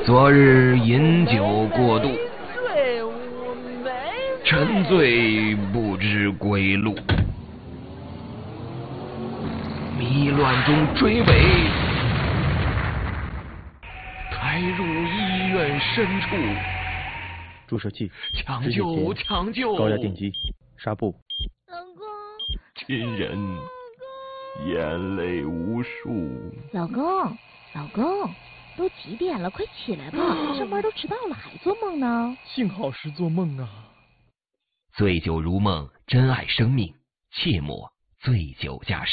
昨日饮酒过度，沉醉不知归路，迷乱中追尾，抬入医院深处。 注射器， 抢救！抢救！ 高压电击，纱布。 老公， 亲人眼泪无数。 老公，老公，都几点了？快起来吧，上班都迟到了，还做梦呢？ 幸好是做梦啊。 醉酒如梦，珍爱生命，切莫醉酒驾驶。